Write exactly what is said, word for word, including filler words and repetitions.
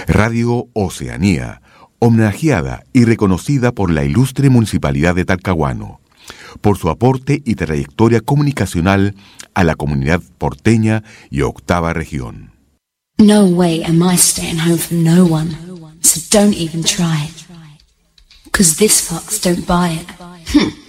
Radio Oceanía, homenajeada y reconocida por la ilustre Municipalidad de Talcahuano, por su aporte y trayectoria comunicacional a la comunidad porteña y octava región. No way am I staying home from no one, so don't even try it. Cause this fox don't buy it. Hm.